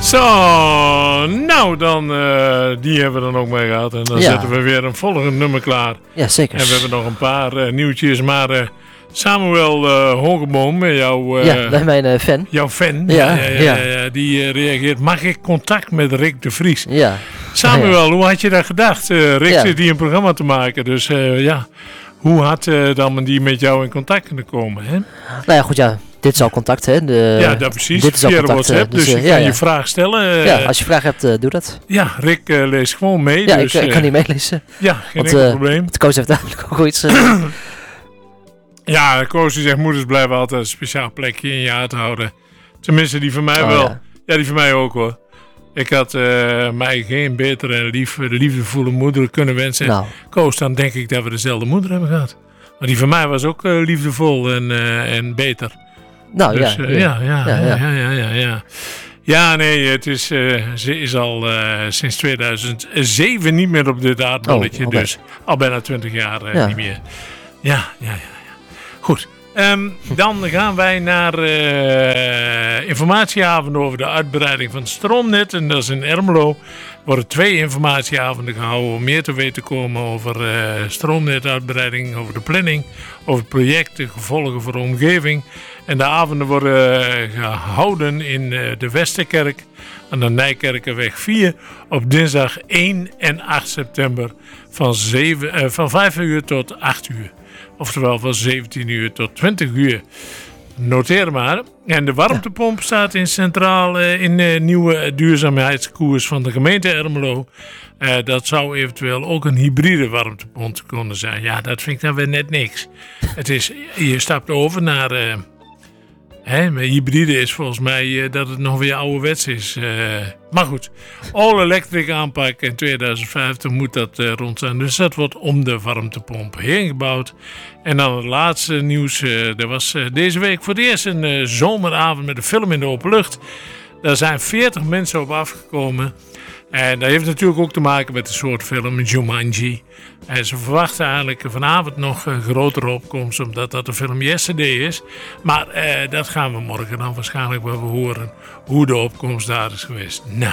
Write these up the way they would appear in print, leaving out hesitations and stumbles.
Zo, nou dan, die hebben we dan ook mee gehad. En dan zetten we weer een volgend nummer klaar. Ja, zeker. En we hebben nog een paar nieuwtjes, maar Samuel Hogeboom, mijn fan. Jouw fan, die reageert. Mag ik contact met Rick de Vries? Ja. Samuel, hoe had je dat gedacht? Rick zit hier een programma te maken, dus hoe had dan die met jou in contact kunnen komen? Hè? Nou ja, goed, dit is al contact, hè? Dat precies. Dit is al via contact, WhatsApp, dus je kan je vraag stellen. Als je vraag hebt, doe dat. Ja, Rick leest gewoon mee. Ja, dus, ik kan niet meelezen. Ja, geen enkel probleem. Het Koos heeft eigenlijk ook iets... Ja, Koos zegt, moeders blijven altijd een speciaal plekje in je hart houden. Tenminste, die van mij wel. Ja, die van mij ook hoor. Ik had mij geen betere en liefdevolle moeder kunnen wensen. Nou. Koos, dan denk ik dat we dezelfde moeder hebben gehad. Maar die van mij was ook liefdevol en beter. Nou dus, ja. Ja, nee, het is, ze is al sinds 2007 niet meer op dit aardbolletje. Okay. Dus al bijna 20 jaar niet meer. Ja. Goed. Dan gaan wij naar informatieavonden over de uitbreiding van het stroomnet. En dat is in Ermelo. Er worden 2 informatieavonden gehouden om meer te weten te komen over stroomnetuitbreiding, over de planning, over het project, de gevolgen voor de omgeving. En de avonden worden gehouden in de Westerkerk aan de Nijkerkerweg 4 op dinsdag 1 en 8 september van 5 uur tot 8 uur. Oftewel van 17 uur tot 20 uur. Noteer maar. En de warmtepomp staat centraal in de nieuwe duurzaamheidskoers van de gemeente Ermelo. Dat zou eventueel ook een hybride warmtepomp kunnen zijn. Ja, dat vind ik dan weer net niks. Je stapt over naar... hybride is volgens mij dat het nog weer ouderwets is. Maar goed, all-electric aanpak in 2050 moet dat rond zijn. Dus dat wordt om de warmtepomp heen gebouwd. En dan het laatste nieuws. Er was deze week voor het eerst een zomeravond met een film in de open lucht. Daar zijn 40 mensen op afgekomen. En dat heeft natuurlijk ook te maken met de soort film Jumanji. En ze verwachten eigenlijk vanavond nog een grotere opkomst, omdat dat de film Yesterday is. Maar dat gaan we morgen dan waarschijnlijk wel horen, hoe de opkomst daar is geweest. Nou,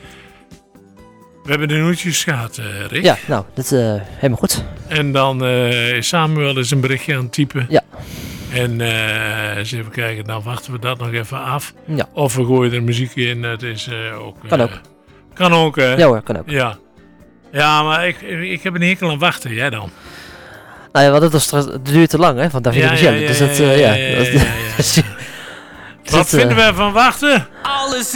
we hebben de nieuwtjes gehad, Rick. Ja, nou, dat is helemaal goed. En dan is Samuel een berichtje aan het typen. Ja. En eens even kijken, dan wachten we dat nog even af. Ja. Of we gooien er muziek in, dat is ook... Kan ook. Kan ook, hè? Ja hoor, kan ook. Ja, maar ik heb een hekel aan wachten. Jij dan? Nou ja, dat duurt te lang, hè? Van Davide Michel. Dus dat, Wat vinden wij van wachten? Alles